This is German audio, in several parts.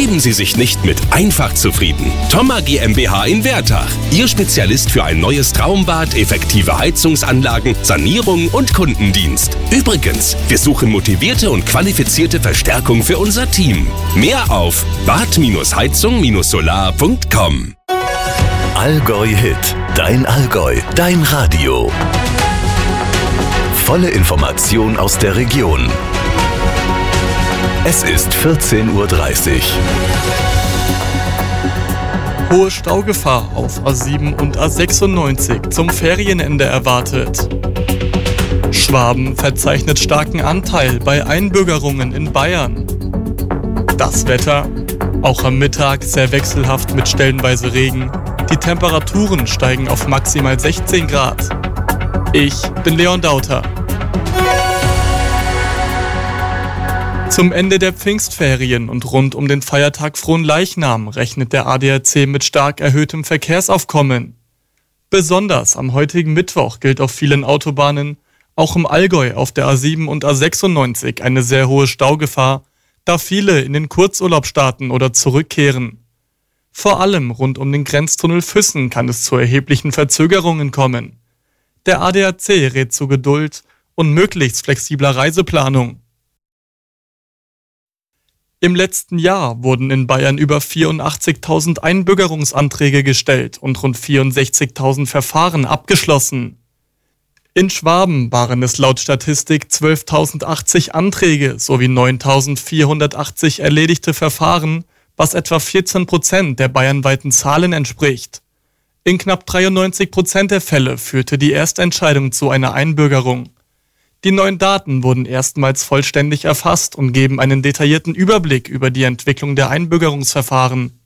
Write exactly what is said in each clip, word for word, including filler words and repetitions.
Geben Sie sich nicht mit einfach zufrieden. Thoma GmbH in Wertach. Ihr Spezialist für ein neues Traumbad, effektive Heizungsanlagen, Sanierung und Kundendienst. Übrigens, wir suchen motivierte und qualifizierte Verstärkung für unser Team. Mehr auf bad heizung solar punkt com. Allgäu Hit. Dein Allgäu. Dein Radio. Volle Information aus der Region. Es ist vierzehn Uhr dreißig. Hohe Staugefahr auf A sieben und A sechsundneunzig zum Ferienende erwartet. Schwaben verzeichnet starken Anteil bei Einbürgerungen in Bayern. Das Wetter, auch am Mittag sehr wechselhaft mit stellenweise Regen. Die Temperaturen steigen auf maximal sechzehn Grad. Ich bin Leon Dauter. Zum Ende der Pfingstferien und rund um den Feiertag Fronleichnam rechnet der A D A C mit stark erhöhtem Verkehrsaufkommen. Besonders am heutigen Mittwoch gilt auf vielen Autobahnen, auch im Allgäu auf der A sieben und A sechsundneunzig, eine sehr hohe Staugefahr, da viele in den Kurzurlaub starten oder zurückkehren. Vor allem rund um den Grenztunnel Füssen kann es zu erheblichen Verzögerungen kommen. Der A D A C rät zu Geduld und möglichst flexibler Reiseplanung. Im letzten Jahr wurden in Bayern über vierundachtzigtausend Einbürgerungsanträge gestellt und rund vierundsechzigtausend Verfahren abgeschlossen. In Schwaben waren es laut Statistik zwölftausendachtzig Anträge sowie neuntausendvierhundertachtzig erledigte Verfahren, was etwa vierzehn Prozent der bayernweiten Zahlen entspricht. In knapp dreiundneunzig Prozent der Fälle führte die Erstentscheidung zu einer Einbürgerung. Die neuen Daten wurden erstmals vollständig erfasst und geben einen detaillierten Überblick über die Entwicklung der Einbürgerungsverfahren.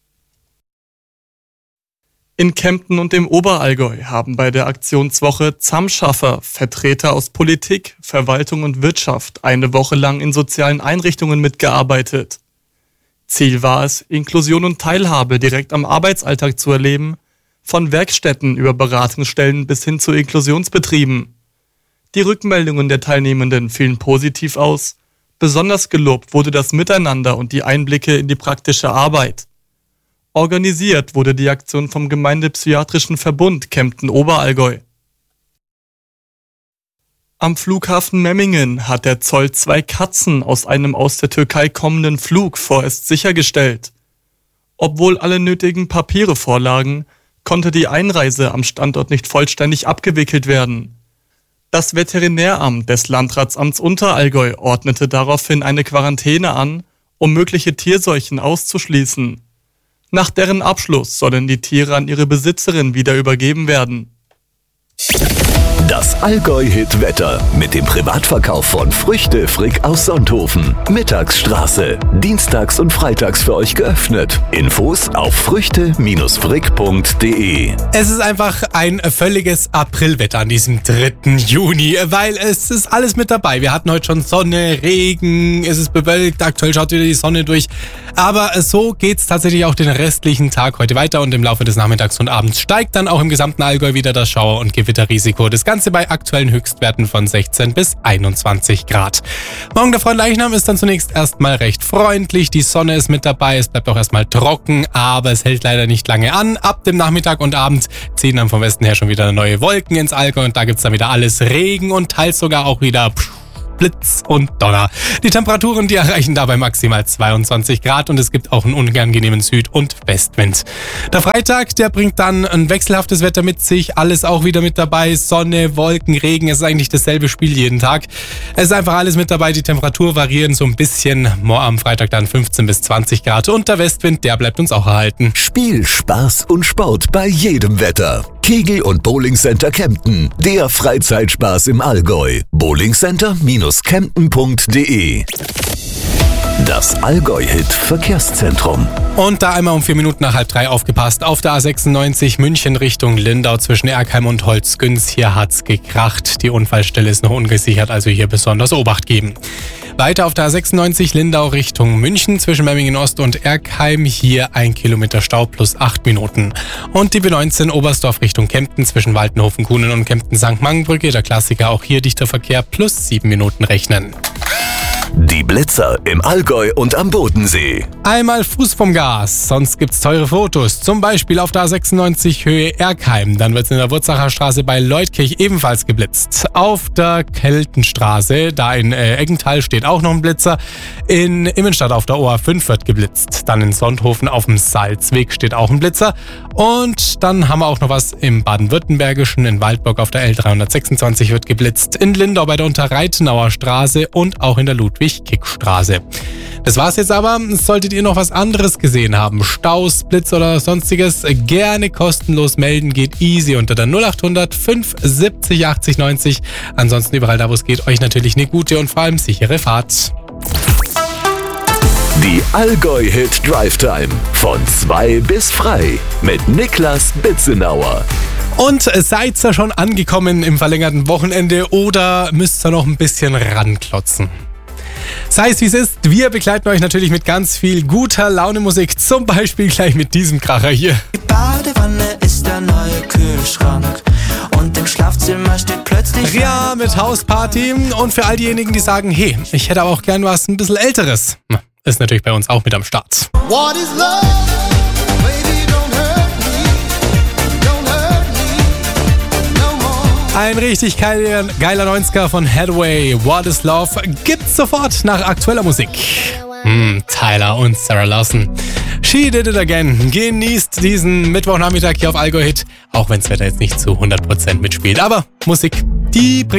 In Kempten und im Oberallgäu haben bei der Aktionswoche Zamschaffer Vertreter aus Politik, Verwaltung und Wirtschaft eine Woche lang in sozialen Einrichtungen mitgearbeitet. Ziel war es, Inklusion und Teilhabe direkt am Arbeitsalltag zu erleben, von Werkstätten über Beratungsstellen bis hin zu Inklusionsbetrieben. Die Rückmeldungen der Teilnehmenden fielen positiv aus. Besonders gelobt wurde das Miteinander und die Einblicke in die praktische Arbeit. Organisiert wurde die Aktion vom Gemeindepsychiatrischen Verbund Kempten-Oberallgäu. Am Flughafen Memmingen hat der Zoll zwei Katzen aus einem aus der Türkei kommenden Flug vorerst sichergestellt. Obwohl alle nötigen Papiere vorlagen, konnte die Einreise am Standort nicht vollständig abgewickelt werden. Das Veterinäramt des Landratsamts Unterallgäu ordnete daraufhin eine Quarantäne an, um mögliche Tierseuchen auszuschließen. Nach deren Abschluss sollen die Tiere an ihre Besitzerin wieder übergeben werden. Das Allgäu-Hit-Wetter mit dem Privatverkauf von Früchte Frick aus Sonthofen. Mittagsstraße. Dienstags und freitags für euch geöffnet. Infos auf früchte frick punkt de. Es ist einfach ein völliges Aprilwetter an diesem dritten Juni, weil es ist alles mit dabei. Wir hatten heute schon Sonne, Regen, es ist bewölkt, aktuell schaut wieder die Sonne durch. Aber so geht's tatsächlich auch den restlichen Tag heute weiter und im Laufe des Nachmittags und Abends steigt dann auch im gesamten Allgäu wieder das Schauer- und Gewitterrisiko. Das Ganze bei aktuellen Höchstwerten von sechzehn bis einundzwanzig Grad. Morgen der Fronleichnam ist dann zunächst erstmal recht freundlich. Die Sonne ist mit dabei, es bleibt auch erstmal trocken, aber es hält leider nicht lange an. Ab dem Nachmittag und Abend ziehen dann vom Westen her schon wieder neue Wolken ins Allgäu und da gibt's dann wieder alles Regen und teils sogar auch wieder Blitz und Donner. Die Temperaturen, die erreichen dabei maximal zweiundzwanzig Grad und es gibt auch einen unangenehmen Süd- und Westwind. Der Freitag, der bringt dann ein wechselhaftes Wetter mit sich, alles auch wieder mit dabei, Sonne, Wolken, Regen, es ist eigentlich dasselbe Spiel jeden Tag. Es ist einfach alles mit dabei, die Temperatur variieren so ein bisschen, am Freitag dann fünfzehn bis zwanzig Grad und der Westwind, der bleibt uns auch erhalten. Spiel, Spaß und Sport bei jedem Wetter. Kegel- und Bowling Center Kempten, der Freizeitspaß im Allgäu. bowlingcenter kempten punkt de. Das Allgäu-Hit Verkehrszentrum. Und da einmal um vier Minuten nach halb drei aufgepasst. Auf der A sechsundneunzig München Richtung Lindau zwischen Erkheim und Holzgünz. Hier hat's gekracht. Die Unfallstelle ist noch ungesichert, also hier besonders Obacht geben. Weiter auf der A sechsundneunzig Lindau Richtung München zwischen Memmingen Ost und Erkheim. Hier ein Kilometer Stau plus acht Minuten. Und die B neunzehn Oberstdorf Richtung Kempten zwischen Waltenhofen-Kuhnen und Kempten-Sankt Mangenbrücke. Der Klassiker, auch hier dichter Verkehr plus sieben Minuten rechnen. Die Blitzer im Allgäu und am Bodensee. Einmal Fuß vom Gas, sonst gibt's teure Fotos. Zum Beispiel auf der A sechsundneunzig Höhe Erkheim. Dann wird's in der Wurzacher Straße bei Leutkirch ebenfalls geblitzt. Auf der Keltenstraße, da in äh, Eggenthal, steht auch noch ein Blitzer. In Immenstadt auf der O A fünf wird geblitzt. Dann in Sonthofen auf dem Salzweg steht auch ein Blitzer. Und dann haben wir auch noch was im Baden-Württembergischen. In Waldburg auf der L dreihundertsechsundzwanzig wird geblitzt. In Lindau bei der Unterreitenauer Straße und auch in der Ludwig-Kick-Straße. Das war's jetzt aber. Solltet ihr noch was anderes gesehen haben, Staus, Blitz oder sonstiges, gerne kostenlos melden. Geht easy unter der null acht hundert fünf siebzig achtzig neunzig. Ansonsten überall da, wo es geht, euch natürlich eine gute und vor allem sichere Fahrt. Die Allgäu-Hit Drive Time von zwei bis frei mit Niklas Bitzenauer. Und seid ihr schon angekommen im verlängerten Wochenende oder müsst ihr noch ein bisschen ranklotzen? Sei es wie es ist, wir begleiten euch natürlich mit ganz viel guter Laune-Musik, zum Beispiel gleich mit diesem Kracher hier. Die Badewanne ist der neue Kühlschrank und im Schlafzimmer steht plötzlich... Ria mit Hausparty und für all diejenigen, die sagen, hey, ich hätte aber auch gern was ein bisschen Älteres, ist natürlich bei uns auch mit am Start. What is love? Baby, don't hurt me. Don't hurt me no more. Ein richtig geiler, geiler neunziger von Hathaway, What is Love, gibt's sofort nach aktueller Musik. Hm, Tyler und Sarah Lawson. She did it again. Genießt diesen Mittwochnachmittag hier auf Allgäu Hit, auch wenn das Wetter jetzt nicht zu hundert Prozent mitspielt. Aber Musik, die bringt